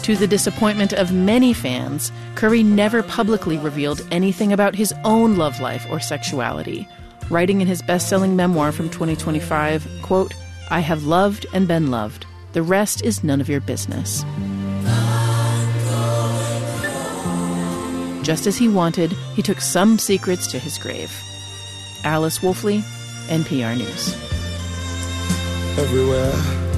To the disappointment of many fans, Curry never publicly revealed anything about his own love life or sexuality, writing in his best-selling memoir from 2025, quote, "I have loved and been loved. The rest is none of your business." Just as he wanted, he took some secrets to his grave. Alice Wolfley, NPR News. Everywhere